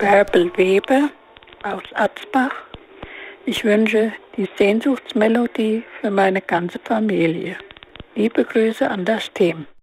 Bärbel Weber aus Atzbach. Ich wünsche die Sehnsuchtsmelodie für meine ganze Familie. Liebe Grüße an das Team.